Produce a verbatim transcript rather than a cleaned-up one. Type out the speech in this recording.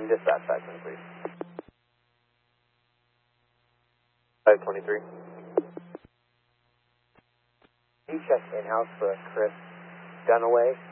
Dispatch back in, please. five twenty-three. You check in-house for Chris Dunaway.